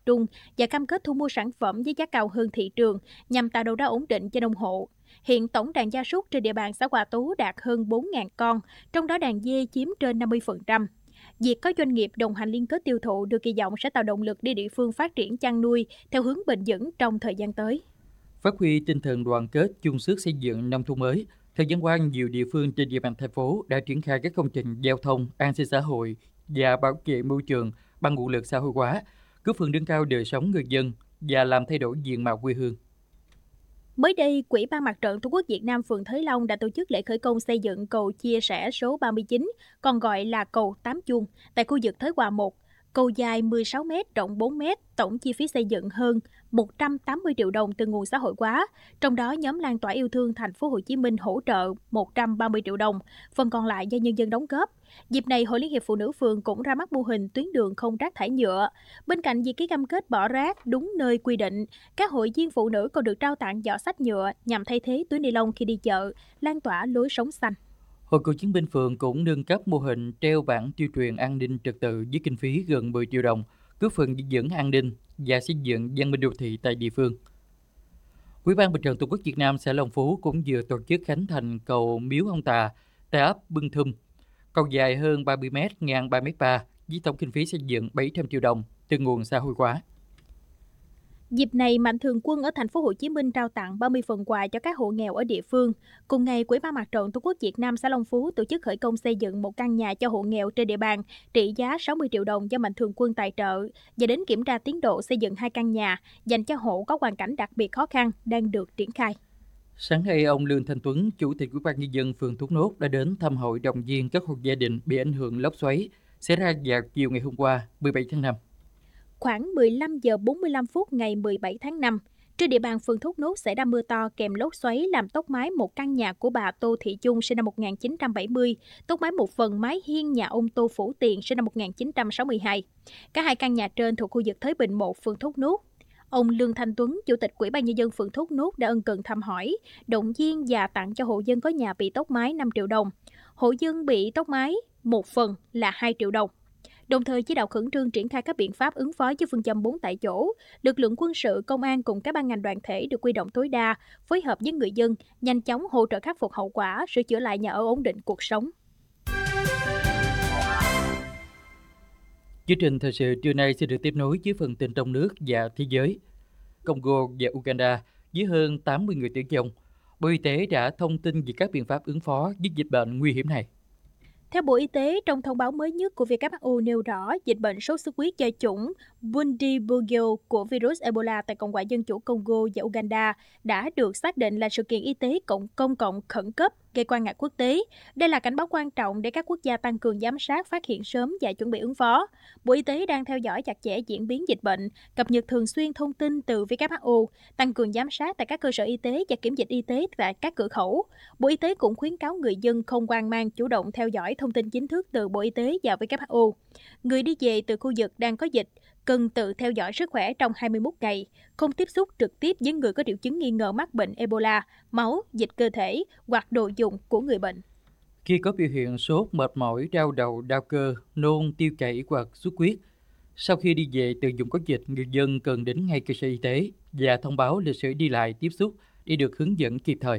trung và cam kết thu mua sản phẩm với giá cao hơn thị trường nhằm tạo đầu ra ổn định cho nông hộ. Hiện tổng đàn gia súc trên địa bàn xã Hòa Tú đạt hơn 4.000 con, trong đó đàn dê chiếm trên 50%. Việc có doanh nghiệp đồng hành liên kết tiêu thụ được kỳ vọng sẽ tạo động lực để địa phương phát triển chăn nuôi theo hướng bền vững trong thời gian tới. Phát huy tinh thần đoàn kết chung sức xây dựng nông thôn mới, thời gian qua nhiều địa phương trên địa bàn thành phố đã triển khai các công trình giao thông, an sinh xã hội và bảo vệ môi trường bằng nguồn lực xã hội hóa, góp phần nâng cao đời sống người dân và làm thay đổi diện mạo quê hương. Mới đây, Ủy ban Mặt trận Tổ quốc Việt Nam phường Thới Long đã tổ chức lễ khởi công xây dựng cầu chia sẻ số 39, còn gọi là cầu Tám Chuông, tại khu vực Thới Hòa 1. Cầu dài 16 m, rộng 4 m, tổng chi phí xây dựng hơn 180 triệu đồng từ nguồn xã hội hóa. Trong đó, nhóm Lan tỏa yêu thương thành phố Hồ Chí Minh hỗ trợ 130 triệu đồng, phần còn lại do nhân dân đóng góp. Dịp này, Hội Liên hiệp Phụ nữ phường cũng ra mắt mô hình tuyến đường không rác thải nhựa. Bên cạnh việc ký cam kết bỏ rác đúng nơi quy định, các hội viên phụ nữ còn được trao tặng giỏ xách nhựa nhằm thay thế túi ni lông khi đi chợ, lan tỏa lối sống xanh. Hội Cựu chiến binh phường cũng nâng cấp mô hình treo bảng tuyên truyền an ninh trật tự với kinh phí gần 10 triệu đồng, góp phần giữ vững an ninh và xây dựng văn minh đô thị tại địa phương. Ủy ban Mặt trận Tổ quốc Việt Nam xã Long Phú cũng vừa tổ chức khánh thành cầu Miếu Ông Tà tại ấp Bưng Thum. Cầu dài hơn 30 m, ngang 3,3 m với tổng kinh phí xây dựng 700 triệu đồng từ nguồn xã hội hóa. Dịp này, Mạnh Thường Quân ở thành phố Hồ Chí Minh trao tặng 30 phần quà cho các hộ nghèo ở địa phương. Cùng ngày, Ủy ban Mặt trận Tổ quốc Việt Nam xã Long Phú tổ chức khởi công xây dựng một căn nhà cho hộ nghèo trên địa bàn, trị giá 60 triệu đồng do Mạnh Thường Quân tài trợ, và đến kiểm tra tiến độ xây dựng 2 căn nhà dành cho hộ có hoàn cảnh đặc biệt khó khăn đang được triển khai. Sáng nay, ông Lương Thanh Tuấn, Chủ tịch Ủy ban Nhân dân phường Thốt Nốt đã đến thăm hội động viên các hộ gia đình bị ảnh hưởng lốc xoáy xảy ra vào chiều ngày hôm qua, 17 tháng 5. Khoảng 15 giờ 45 phút ngày 17 tháng 5, trên địa bàn phường Thốt Nốt xảy ra mưa to kèm lốc xoáy làm tốc mái một căn nhà của bà Tô Thị Chung sinh năm 1970, tốc mái một phần mái hiên nhà ông Tô Phủ Tiền sinh năm 1962. Cả hai căn nhà trên thuộc khu vực Thới Bình 1, phường Thốt Nốt. Ông Lương Thanh Tuấn, Chủ tịch Ủy ban Nhân dân phường Thốt Nốt đã ân cần thăm hỏi, động viên và tặng cho hộ dân có nhà bị tốc mái 5 triệu đồng. Hộ dân bị tốc mái một phần là 2 triệu đồng. Đồng thời chỉ đạo khẩn trương triển khai các biện pháp ứng phó với phương châm 4 tại chỗ. Lực lượng quân sự, công an cùng các ban ngành đoàn thể được huy động tối đa, phối hợp với người dân, nhanh chóng hỗ trợ khắc phục hậu quả, sửa chữa lại nhà ở ổn định cuộc sống. Chương trình thời sự trưa nay sẽ được tiếp nối với phần tin trong nước và thế giới. Congo và Uganda với hơn 80 người tử vong. Bộ Y tế đã thông tin về các biện pháp ứng phó với dịch bệnh nguy hiểm này. Theo Bộ Y tế, trong thông báo mới nhất của WHO nêu rõ, dịch bệnh sốt xuất huyết do chủng Bundibugyo của virus Ebola tại Cộng hòa Dân chủ Congo và Uganda đã được xác định là sự kiện y tế công cộng khẩn cấp gây quan ngại quốc tế. Đây là cảnh báo quan trọng để các quốc gia tăng cường giám sát, phát hiện sớm và chuẩn bị ứng phó. Bộ Y tế đang theo dõi chặt chẽ diễn biến dịch bệnh, cập nhật thường xuyên thông tin từ WHO, tăng cường giám sát tại các cơ sở y tế và kiểm dịch y tế tại các cửa khẩu. Bộ Y tế cũng khuyến cáo người dân không hoang mang, chủ động theo dõi thông tin chính thức từ Bộ Y tế và WHO. Người đi về từ khu vực đang có dịch cần tự theo dõi sức khỏe trong 21 ngày, không tiếp xúc trực tiếp với người có triệu chứng nghi ngờ mắc bệnh Ebola, máu, dịch cơ thể hoặc đồ dùng của người bệnh. Khi có biểu hiện sốt, mệt mỏi, đau đầu, đau cơ, nôn, tiêu chảy hoặc xuất huyết, sau khi đi về từ vùng có dịch, người dân cần đến ngay cơ sở y tế và thông báo lịch sử đi lại tiếp xúc để được hướng dẫn kịp thời.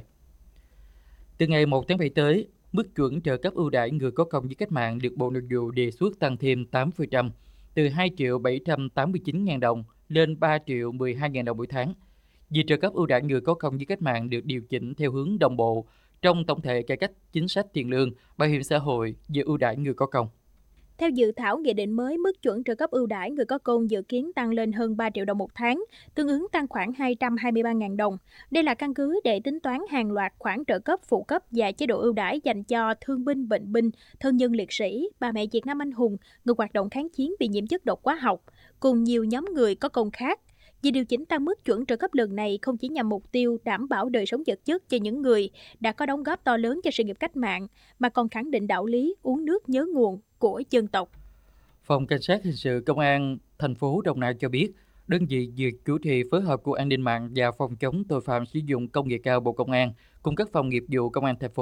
Từ ngày 1 tháng 7 tới, mức chuẩn trợ cấp ưu đãi người có công với cách mạng được Bộ Nội vụ đề xuất tăng thêm 8%, từ 2.789.000 đồng lên 3.012.000 đồng mỗi tháng. Việc trợ cấp ưu đãi người có công với cách mạng được điều chỉnh theo hướng đồng bộ trong tổng thể cải cách chính sách tiền lương, bảo hiểm xã hội và ưu đãi người có công. Theo dự thảo nghị định mới, mức chuẩn trợ cấp ưu đãi người có công dự kiến tăng lên hơn 3 triệu đồng một tháng, tương ứng tăng khoảng 223.000 đồng. Đây là căn cứ để tính toán hàng loạt khoản trợ cấp, phụ cấp và chế độ ưu đãi dành cho thương binh, bệnh binh, thân nhân liệt sĩ, bà mẹ Việt Nam anh hùng, người hoạt động kháng chiến bị nhiễm chất độc hóa học, cùng nhiều nhóm người có công khác. Việc điều chỉnh tăng mức chuẩn trợ cấp lần này không chỉ nhằm mục tiêu đảm bảo đời sống vật chất cho những người đã có đóng góp to lớn cho sự nghiệp cách mạng, mà còn khẳng định đạo lý uống nước nhớ nguồn của dân tộc. Phòng Cảnh sát Hình sự Công an thành phố Đồng Nai cho biết, đơn vị vừa chủ trì phối hợp Cục An ninh mạng và Phòng chống tội phạm sử dụng công nghệ cao Bộ Công an cùng các phòng nghiệp vụ Công an thành phố